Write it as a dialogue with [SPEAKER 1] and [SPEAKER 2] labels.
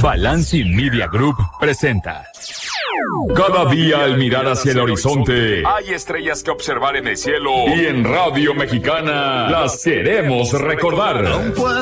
[SPEAKER 1] Balancing Media Group presenta. Cada día al mirar hacia el horizonte hay estrellas que observar en el cielo y en Radio Mexicana las queremos recordar.